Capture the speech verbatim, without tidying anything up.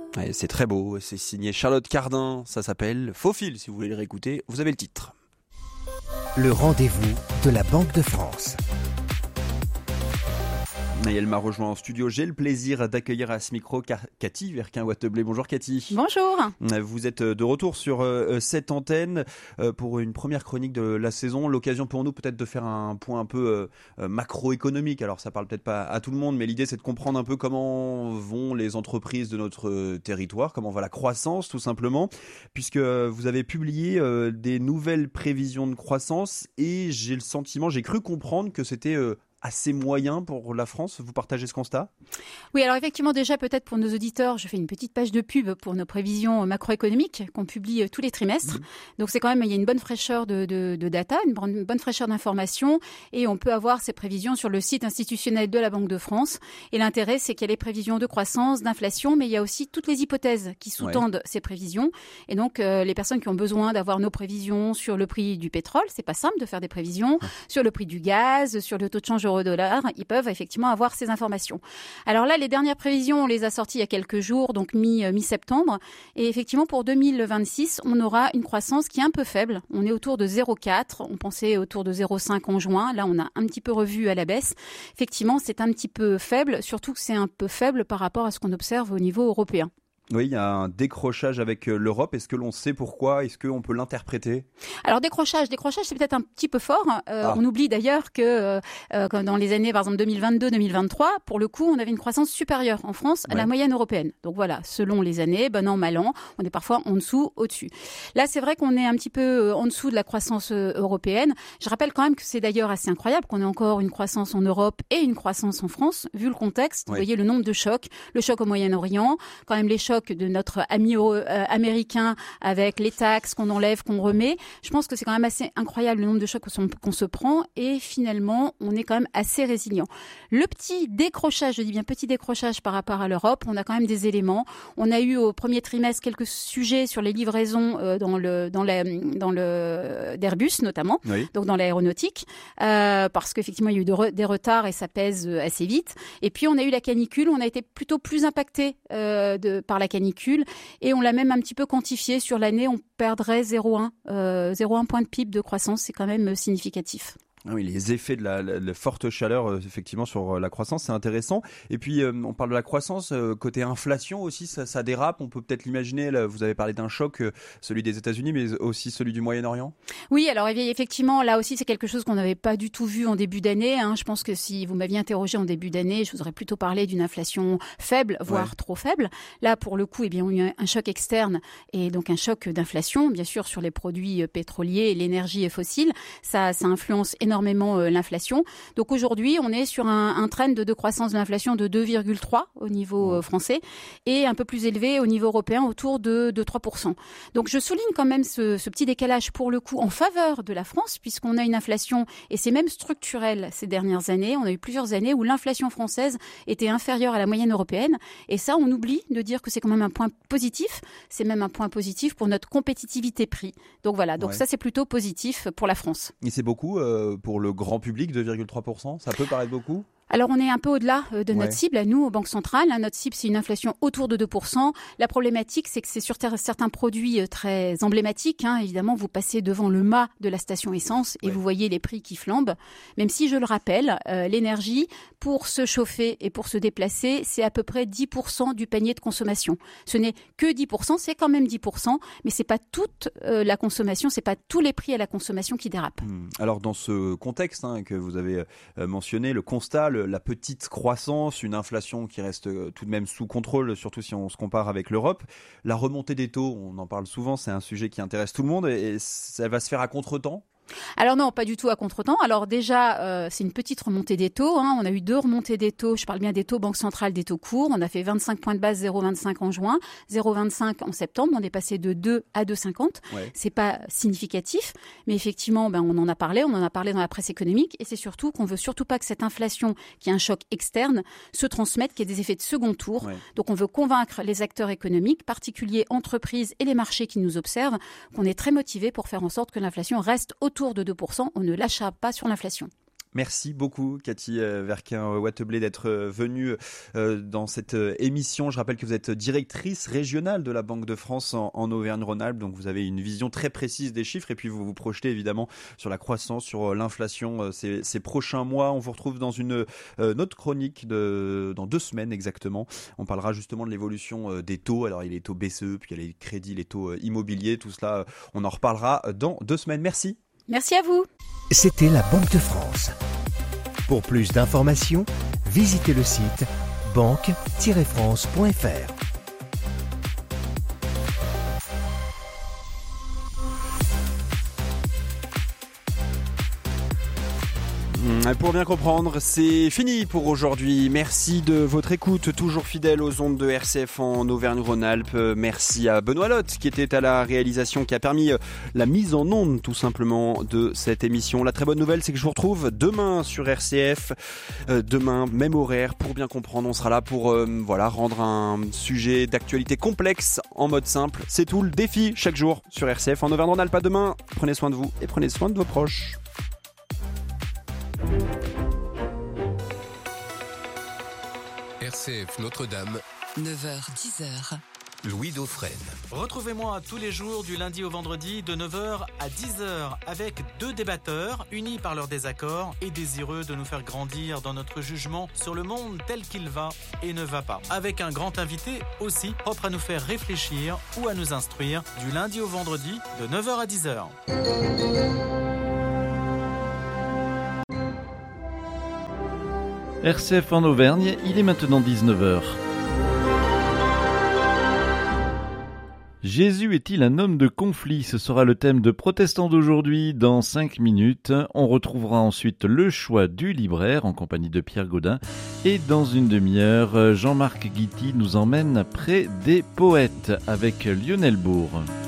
Ouais, c'est très beau, c'est signé Charlotte Cardin, ça s'appelle Faux fil, si vous voulez le réécouter, vous avez le titre. Le rendez-vous de la Banque de France. Et elle m'a rejoint en studio. J'ai le plaisir d'accueillir à ce micro Cathy Verquin-Wateblé. Bonjour Cathy. Bonjour. Vous êtes de retour sur cette antenne pour une première chronique de la saison. L'occasion pour nous peut-être de faire un point un peu macroéconomique. Alors ça parle peut-être pas à tout le monde, mais l'idée c'est de comprendre un peu comment vont les entreprises de notre territoire, comment va la croissance tout simplement, puisque vous avez publié des nouvelles prévisions de croissance et j'ai le sentiment, j'ai cru comprendre que c'était assez moyen pour la France. Vous partagez ce constat ? Oui, alors effectivement, déjà peut-être pour nos auditeurs, je fais une petite page de pub pour nos prévisions macroéconomiques qu'on publie tous les trimestres. Mmh. Donc c'est quand même, il y a une bonne fraîcheur de, de, de data, une bonne, bonne fraîcheur d'informations et on peut avoir ces prévisions sur le site institutionnel de la Banque de France. Et l'intérêt, c'est qu'il y a les prévisions de croissance, d'inflation, mais il y a aussi toutes les hypothèses qui sous-tendent ouais. ces prévisions. Et donc euh, les personnes qui ont besoin d'avoir nos prévisions sur le prix du pétrole, c'est pas simple de faire des prévisions, ouais. sur le prix du gaz, sur le taux de change euro-dollar, ils peuvent effectivement avoir ces informations. Alors là, les dernières prévisions, on les a sorties il y a quelques jours, donc mi, mi-septembre. Et effectivement, pour deux mille vingt-six, on aura une croissance qui est un peu faible. On est autour de zéro virgule quatre. On pensait autour de zéro virgule cinq en juin. Là, on a un petit peu revu à la baisse. Effectivement, c'est un petit peu faible, surtout que c'est un peu faible par rapport à ce qu'on observe au niveau européen. Oui, il y a un décrochage avec l'Europe. Est-ce que l'on sait pourquoi ? Est-ce qu'on peut l'interpréter ? Alors décrochage, décrochage, c'est peut-être un petit peu fort. Euh, ah. On oublie d'ailleurs que euh, dans les années, par exemple deux mille vingt-deux deux mille vingt-trois, pour le coup, on avait une croissance supérieure en France à ouais. la moyenne européenne. Donc voilà, selon les années, bon an, mal an, on est parfois en dessous, au-dessus. Là, c'est vrai qu'on est un petit peu en dessous de la croissance européenne. Je rappelle quand même que c'est d'ailleurs assez incroyable qu'on ait encore une croissance en Europe et une croissance en France, vu le contexte. Ouais. Vous voyez le nombre de chocs, le choc au Moyen-Orient, quand même les chocs de notre ami euh, américain avec les taxes qu'on enlève, qu'on remet. Je pense que c'est quand même assez incroyable le nombre de chocs qu'on, qu'on se prend et finalement, on est quand même assez résilient. Le petit décrochage, je dis bien petit décrochage par rapport à l'Europe, on a quand même des éléments. On a eu au premier trimestre quelques sujets sur les livraisons euh, dans le dans la dans le d'Airbus notamment, oui. donc dans l'aéronautique, euh, parce qu'effectivement il y a eu de re, des retards et ça pèse assez vite. Et puis on a eu la canicule, on a été plutôt plus impacté euh, de par la canicule. Et on l'a même un petit peu quantifié sur l'année, on perdrait zéro virgule un, euh, zéro virgule un point de P I B de croissance, c'est quand même significatif. Oui, les effets de la, la, la forte chaleur, euh, effectivement, sur la croissance, c'est intéressant. Et puis, euh, on parle de la croissance, euh, côté inflation aussi, ça, ça dérape. On peut peut-être l'imaginer, là, vous avez parlé d'un choc, euh, celui des États-Unis, mais aussi celui du Moyen-Orient. Oui, alors effectivement, là aussi, c'est quelque chose qu'on n'avait pas du tout vu en début d'année. Hein. Je pense que si vous m'aviez interrogé en début d'année, je vous aurais plutôt parlé d'une inflation faible, voire ouais. trop faible. Là, pour le coup, eh bien, on a eu un choc externe et donc un choc d'inflation, bien sûr, sur les produits pétroliers et l'énergie fossile. Ça, ça influence énormément euh, l'inflation. Donc aujourd'hui, on est sur un, un trend de, de croissance de l'inflation de deux virgule trois au niveau euh, français et un peu plus élevé au niveau européen autour de, de trois pour cent. Donc je souligne quand même ce, ce petit décalage pour le coup en faveur de la France puisqu'on a une inflation et c'est même structurel ces dernières années. On a eu plusieurs années où l'inflation française était inférieure à la moyenne européenne et ça, on oublie de dire que c'est quand même un point positif. C'est même un point positif pour notre compétitivité prix. Donc voilà, donc ouais. ça c'est plutôt positif pour la France. Et c'est beaucoup euh, pour le grand public, deux virgule trois pour cent, ça peut paraître beaucoup ? Alors, on est un peu au-delà de notre ouais. cible. À nous, aux banques centrales, notre cible, c'est une inflation autour de deux pour cent. La problématique, c'est que c'est sur certains produits très emblématiques. Hein. Évidemment, vous passez devant le mât de la station essence et ouais. vous voyez les prix qui flambent. Même si, je le rappelle, euh, l'énergie, pour se chauffer et pour se déplacer, c'est à peu près dix pour cent du panier de consommation. Ce n'est que dix pour cent, c'est quand même dix pour cent, mais c'est pas toute euh, la consommation, c'est pas tous les prix à la consommation qui dérapent. Hum. Alors, dans ce contexte hein, que vous avez euh, mentionné, le constat, le la petite croissance, une inflation qui reste tout de même sous contrôle, surtout si on se compare avec l'Europe. La remontée des taux, on en parle souvent, c'est un sujet qui intéresse tout le monde et ça va se faire à contre-temps ? Alors non, pas du tout à contre-temps. Alors déjà, euh, c'est une petite remontée des taux. Hein. On a eu deux remontées des taux. Je parle bien des taux banque centrale, des taux courts. On a fait vingt-cinq points de base, zéro virgule vingt-cinq en juin, zéro virgule vingt-cinq en septembre. On est passé de deux à deux virgule cinquante. Ouais. C'est pas significatif, mais effectivement, ben, on en a parlé. On en a parlé dans la presse économique. Et c'est surtout qu'on veut surtout pas que cette inflation, qui est un choc externe, se transmette, qu'il y ait des effets de second tour. Ouais. Donc on veut convaincre les acteurs économiques, particuliers entreprises et les marchés qui nous observent, qu'on est très motivés pour faire en sorte que l'inflation reste autour de deux pour cent. On ne lâchera pas sur l'inflation. Merci beaucoup Cathy Verquin-Wateblé d'être venue dans cette émission. Je rappelle que vous êtes directrice régionale de la Banque de France en, en Auvergne-Rhône-Alpes, donc vous avez une vision très précise des chiffres et puis vous vous projetez évidemment sur la croissance, sur l'inflation ces, ces prochains mois. On vous retrouve dans une, une autre chronique de, dans deux semaines exactement. On parlera justement de l'évolution des taux. Alors il y a les taux B C E, puis il y a les crédits, les taux immobiliers, tout cela on en reparlera dans deux semaines. Merci. Merci à vous. C'était la Banque de France. Pour plus d'informations, visitez le site banque tiret france point f r. Pour bien comprendre, c'est fini pour aujourd'hui. Merci de votre écoute, toujours fidèle aux ondes de R C F en Auvergne-Rhône-Alpes. Merci à Benoît Lotte qui était à la réalisation, qui a permis la mise en onde tout simplement de cette émission. La très bonne nouvelle, c'est que je vous retrouve demain sur R C F. Euh, demain, même horaire, pour bien comprendre. On sera là pour euh, voilà, rendre un sujet d'actualité complexe en mode simple. C'est tout le défi chaque jour sur R C F en Auvergne-Rhône-Alpes. À demain, prenez soin de vous et prenez soin de vos proches. R C F Notre-Dame, neuf heures dix heures. Louis Dauphren. Retrouvez-moi tous les jours du lundi au vendredi de neuf heures à dix heures avec deux débatteurs unis par leurs désaccords et désireux de nous faire grandir dans notre jugement sur le monde tel qu'il va et ne va pas. Avec un grand invité aussi propre à nous faire réfléchir ou à nous instruire du lundi au vendredi de neuf heures à dix heures. R C F en Auvergne, il est maintenant dix-neuf heures. Jésus est-il un homme de conflit ? Ce sera le thème de Protestants d'aujourd'hui dans cinq minutes. On retrouvera ensuite le choix du libraire en compagnie de Pierre Gaudin. Et dans une demi-heure, Jean-Marc Guity nous emmène près des poètes avec Lionel Bourg.